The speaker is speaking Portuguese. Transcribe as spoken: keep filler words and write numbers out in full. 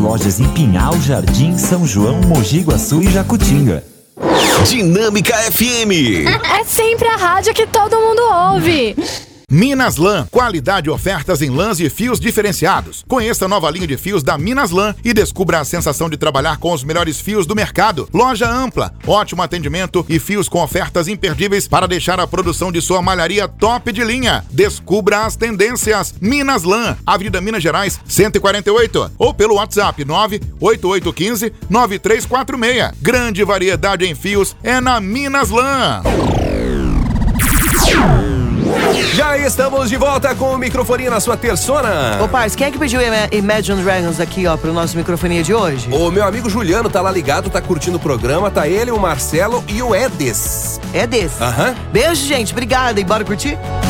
lojas em Pinhal, Jardim, São João, Mogi Guaçu e Jacutinga. Dinâmica F M. É sempre a rádio que todo mundo ouve. Minas Lã, qualidade e ofertas em lãs e fios diferenciados. Conheça a nova linha de fios da Minas Lã e descubra a sensação de trabalhar com os melhores fios do mercado. Loja ampla, ótimo atendimento e fios com ofertas imperdíveis para deixar a produção de sua malharia top de linha. Descubra as tendências. Minas Lã, Avenida Minas Gerais, cento e quarenta e oito. Ou pelo WhatsApp nove oito oito um cinco nove três quatro seis. Grande variedade em fios é na Minas Lã. Já estamos de volta com o microfonia na sua terçona. Ô, Pars, quem é que pediu Imagine Dragons aqui, ó, pro nosso microfonia de hoje? O meu amigo Juliano tá lá ligado, tá curtindo o programa. Tá ele, o Marcelo e o Edes. Edes? Aham. Beijo, gente. Obrigada. E bora curtir?